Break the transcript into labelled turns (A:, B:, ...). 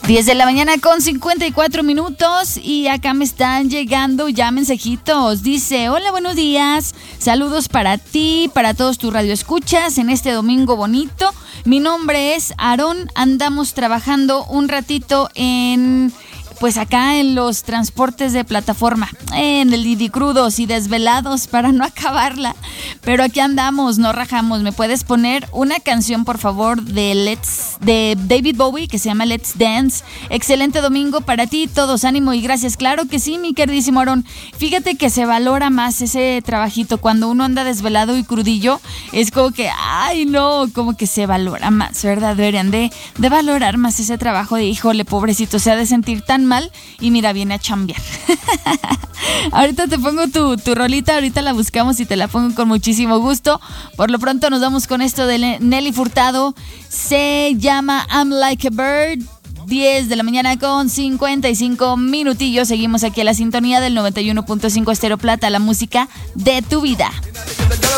A: 10 de la mañana con 54 minutos y acá me están llegando ya mensajitos. Dice, hola, buenos días, saludos para ti, para todos tus radioescuchas en este domingo bonito. Mi nombre es Aarón, andamos trabajando un ratito pues acá en los transportes de plataforma, en el Didi Crudos y desvelados para no acabarla. Pero aquí andamos, no rajamos. ¿Me puedes poner una canción, por favor, de David Bowie que se llama Let's Dance? Excelente domingo para ti, todos ánimo y gracias. Claro que sí, mi queridísimo Aarón. Fíjate que se valora más ese trabajito cuando uno anda desvelado y crudillo. Es como que, ay no, como que se valora más, ¿verdad? Deberían de valorar más ese trabajo de, híjole, pobrecito, se ha de sentir tan mal y mira, viene a chambear. Ahorita te pongo tu rolita, ahorita la buscamos y te la pongo con muchísimo gusto. Por lo pronto nos vamos con esto de Nelly Furtado, se llama I'm Like a Bird. 10 de la mañana con 55 minutillos. Seguimos aquí a la sintonía del 91.5 Estéreo Plata, la música de tu vida.